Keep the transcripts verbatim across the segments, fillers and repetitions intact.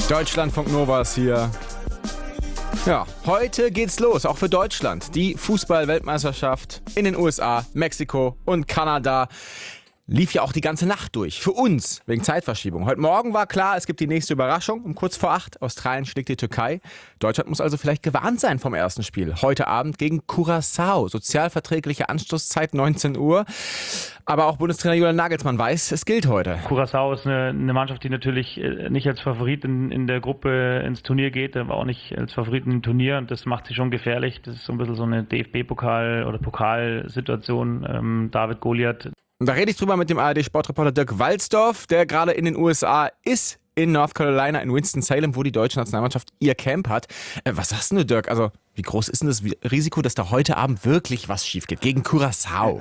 Deutschlandfunk Nova ist hier. Ja, heute geht's los, auch für Deutschland. Die Fußball-Weltmeisterschaft in den U S A, Mexiko und Kanada lief ja auch die ganze Nacht durch. Für uns, wegen Zeitverschiebung. Heute Morgen war klar, es gibt die nächste Überraschung um kurz vor acht. Australien schlägt die Türkei. Deutschland muss also vielleicht gewarnt sein vom ersten Spiel. Heute Abend gegen Curaçao. Sozialverträgliche Anstoßzeit neunzehn Uhr. Aber auch Bundestrainer Julian Nagelsmann weiß, es gilt heute. Curaçao ist eine, eine Mannschaft, die natürlich nicht als Favorit in, in der Gruppe ins Turnier geht, aber auch nicht als Favorit im Turnier. Und das macht sie schon gefährlich. Das ist so ein bisschen so eine D F B-Pokal- oder Pokalsituation. Ähm, David Goliath. Und da rede ich drüber mit dem A R D-Sportreporter Dirk Walzdorf, der gerade in den U S A ist, in North Carolina, in Winston-Salem, wo die deutsche Nationalmannschaft ihr Camp hat. Äh, was sagst du, Dirk? Also, wie groß ist denn das Risiko, dass da heute Abend wirklich was schief geht gegen Curaçao?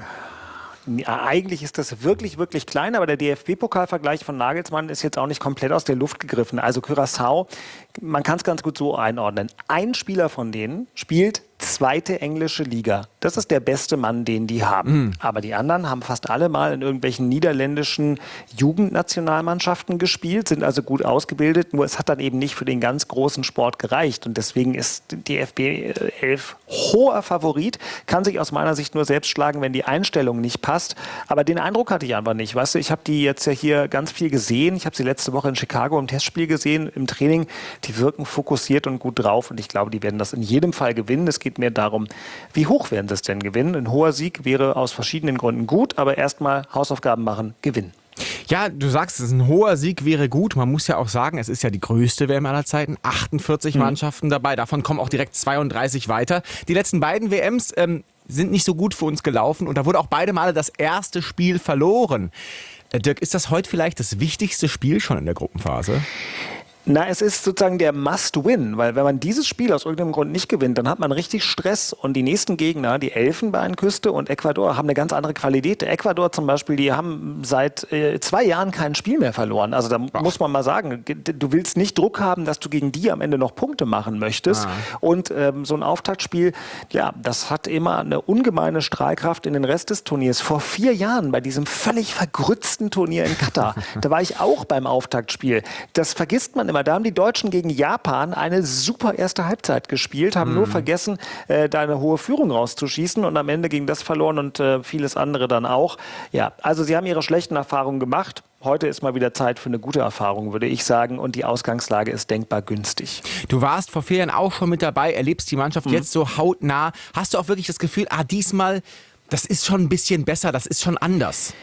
Ja, eigentlich ist das wirklich, wirklich klein, aber der D F B-Pokalvergleich von Nagelsmann ist jetzt auch nicht komplett aus der Luft gegriffen. Also Curaçao, man kann es ganz gut so einordnen. Ein Spieler von denen spielt zweite englische Liga. Das ist der beste Mann, den die haben. Mhm. Aber die anderen haben fast alle mal in irgendwelchen niederländischen Jugendnationalmannschaften gespielt, sind also gut ausgebildet, nur es hat dann eben nicht für den ganz großen Sport gereicht. Und deswegen ist die D F B elf hoher Favorit, kann sich aus meiner Sicht nur selbst schlagen, wenn die Einstellung nicht passt. Aber den Eindruck hatte ich einfach nicht. Weißt du, ich habe die jetzt ja hier ganz viel gesehen. Ich habe sie letzte Woche in Chicago im Testspiel gesehen, im Training. Die wirken fokussiert und gut drauf und ich glaube, die werden das in jedem Fall gewinnen. Es geht mehr darum, wie hoch werden sie es denn gewinnen. Ein hoher Sieg wäre aus verschiedenen Gründen gut, aber erstmal Hausaufgaben machen, gewinnen. Ja, du sagst, es ist ein hoher Sieg wäre gut. Man muss ja auch sagen, es ist ja die größte W M aller Zeiten. achtundvierzig mhm. Mannschaften dabei, davon kommen auch direkt zweiunddreißig weiter. Die letzten beiden W Ms ähm, sind nicht so gut für uns gelaufen und da wurde auch beide Male das erste Spiel verloren. Äh, Dirk, ist das heute vielleicht das wichtigste Spiel schon in der Gruppenphase? Na, es ist sozusagen der Must-Win, weil wenn man dieses Spiel aus irgendeinem Grund nicht gewinnt, dann hat man richtig Stress und die nächsten Gegner, die Elfenbeinküste und Ecuador, haben eine ganz andere Qualität. Ecuador zum Beispiel, die haben seit äh, zwei Jahren kein Spiel mehr verloren. Also da Ach. muss man mal sagen, du willst nicht Druck haben, dass du gegen die am Ende noch Punkte machen möchtest. Ah. Und ähm, so ein Auftaktspiel, ja, das hat immer eine ungemeine Strahlkraft in den Rest des Turniers. Vor vier Jahren bei diesem völlig vergrützten Turnier in Katar, da war ich auch beim Auftaktspiel. Das vergisst man immer. Da haben die Deutschen gegen Japan eine super erste Halbzeit gespielt, haben mhm. nur vergessen, äh, da eine hohe Führung rauszuschießen und am Ende ging das verloren und äh, vieles andere dann auch. Ja, also sie haben ihre schlechten Erfahrungen gemacht. Heute ist mal wieder Zeit für eine gute Erfahrung, würde ich sagen. Und die Ausgangslage ist denkbar günstig. Du warst vor vier Jahren auch schon mit dabei, erlebst die Mannschaft mhm. jetzt so hautnah. Hast du auch wirklich das Gefühl, ah, diesmal, das ist schon ein bisschen besser, das ist schon anders?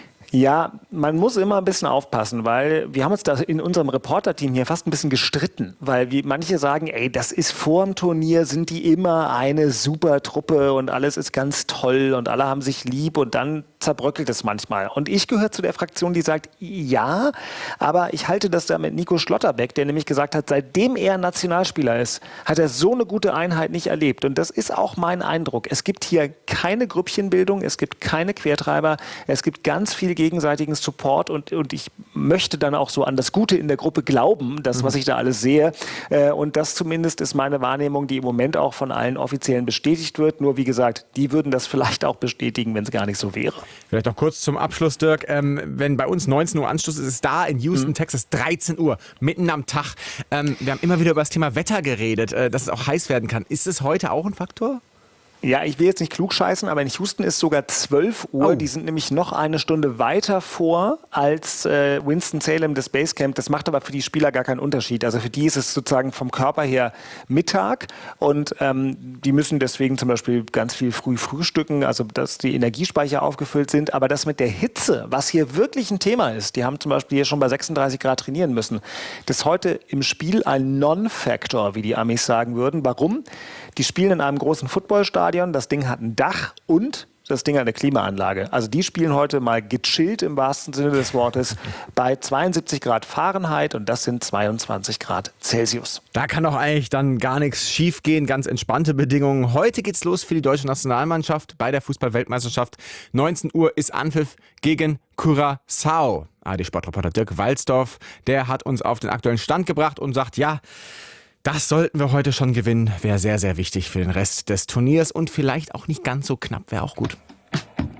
Ja, man muss immer ein bisschen aufpassen, weil wir haben uns da in unserem Reporter-Team hier fast ein bisschen gestritten, weil wie manche sagen, ey, das ist vor dem Turnier, sind die immer eine super Truppe und alles ist ganz toll und alle haben sich lieb und dann zerbröckelt es manchmal. Und ich gehöre zu der Fraktion, die sagt, ja, aber ich halte das da mit Nico Schlotterbeck, der nämlich gesagt hat, seitdem er Nationalspieler ist, hat er so eine gute Einheit nicht erlebt. Und das ist auch mein Eindruck. Es gibt hier keine Grüppchenbildung, es gibt keine Quertreiber, es gibt ganz viel gegenseitigen Support und, und ich möchte dann auch so an das Gute in der Gruppe glauben, das, was ich da alles sehe. Und das zumindest ist meine Wahrnehmung, die im Moment auch von allen Offiziellen bestätigt wird. Nur wie gesagt, die würden das vielleicht auch bestätigen, wenn es gar nicht so wäre. Vielleicht noch kurz zum Abschluss, Dirk. Ähm, wenn bei uns neunzehn Uhr Anschluss ist, ist es da in Houston, mhm. Texas dreizehn Uhr, mitten am Tag. Ähm, wir haben immer wieder über das Thema Wetter geredet, äh, dass es auch heiß werden kann. Ist es heute auch ein Faktor? Ja, ich will jetzt nicht klug scheißen, aber in Houston ist sogar zwölf Uhr. Oh. Die sind nämlich noch eine Stunde weiter vor als äh, Winston-Salem, das Basecamp. Das macht aber für die Spieler gar keinen Unterschied. Also für die ist es sozusagen vom Körper her Mittag und ähm, die müssen deswegen zum Beispiel ganz viel früh frühstücken, also dass die Energiespeicher aufgefüllt sind. Aber das mit der Hitze, was hier wirklich ein Thema ist, die haben zum Beispiel hier schon bei sechsunddreißig Grad trainieren müssen, das ist heute im Spiel ein Non-Factor, wie die Amis sagen würden. Warum? Die spielen in einem großen Footballstadion, das Ding hat ein Dach und das Ding hat eine Klimaanlage. Also die spielen heute mal gechillt im wahrsten Sinne des Wortes bei zweiundsiebzig Grad Fahrenheit und das sind zweiundzwanzig Grad Celsius. Da kann doch eigentlich dann gar nichts schief gehen, ganz entspannte Bedingungen. Heute geht's los für die deutsche Nationalmannschaft bei der Fußball-Weltmeisterschaft. neunzehn Uhr ist Anpfiff gegen Curaçao. A R D-Sportreporter Dirk Walzdorf, der hat uns auf den aktuellen Stand gebracht und sagt, ja, das sollten wir heute schon gewinnen. Wäre sehr, sehr wichtig für den Rest des Turniers und vielleicht auch nicht ganz so knapp, wäre auch gut.